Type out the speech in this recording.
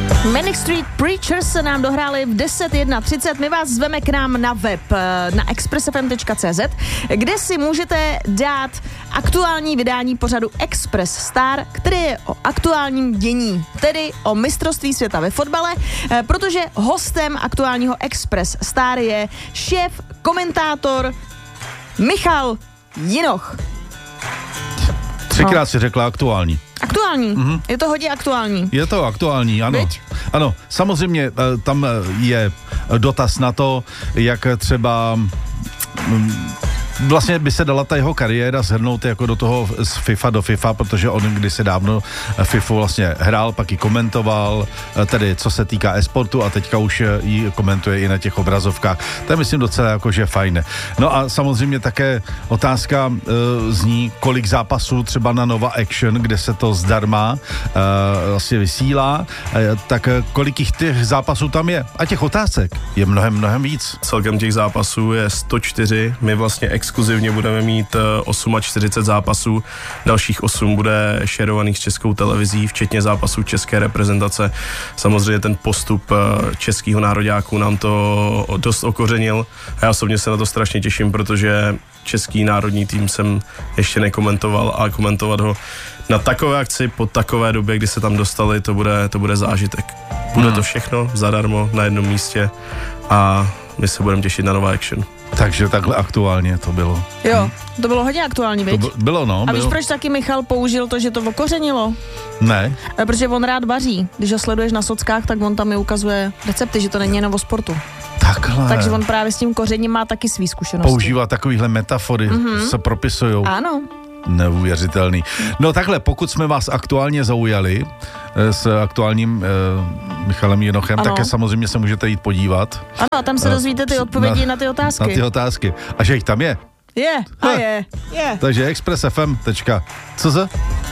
Manic Street Preachers se nám dohráli v 10:31. My vás zveme k nám na web na expressfm.cz, kde si můžete dát aktuální vydání pořadu Express Star, který je o aktuálním dění, tedy o mistrovství světa ve fotbale, protože hostem aktuálního Express Star je šéf, komentátor Michal Jinoch. Třikrát si řekla aktuální. Aktuální, je to hodně aktuální. Je to aktuální, ano. Viď? Ano, samozřejmě tam je dotaz na to, jak třeba vlastně by se dala ta jeho kariéra shrnout jako do toho z FIFA do FIFA, protože on kdysi dávno FIFU vlastně hrál, pak ji komentoval, tedy co se týká e-sportu a teďka už ji komentuje i na těch obrazovkách. To je myslím docela jakože fajn. No a samozřejmě také otázka zní, kolik zápasů třeba na Nova Action, kde se to zdarma vlastně vysílá, tak kolik těch zápasů tam je. A těch otázek je mnohem víc. Celkem těch zápasů je 104, my vlastně exkluzivně budeme mít 48 zápasů, dalších 8 bude šerovaných s Českou televizí, včetně zápasů české reprezentace. Samozřejmě ten postup českého nároďáků nám to dost okořenil a já osobně se na to strašně těším, protože český národní tým jsem ještě nekomentoval a komentovat ho na takové akci, po takové době, kdy se tam dostali, to bude zážitek. Bude to všechno zadarmo na jednom místě a my se budeme těšit na Nova Action. Takže takhle aktuálně to bylo. Jo, to bylo hodně aktuální, viď? To bylo, no. A víš, proč taky Michal použil to, že to okořenilo? Ne. Protože on rád vaří. Když ho sleduješ na sockách, tak on tam i ukazuje recepty, že to není jenom o sportu. Takhle. Takže on právě s tím kořením má taky svý zkušenosti. Používá takovýhle metafory, se propisujou. Ano. Neuvěřitelný. No takhle, pokud jsme vás aktuálně zaujali s aktuálním Michalem Jinochem, tak samozřejmě se můžete jít podívat. Ano, a tam se dozvíte ty odpovědi na ty otázky. Na ty otázky. A že jich tam je. Je. Takže expressfm.cz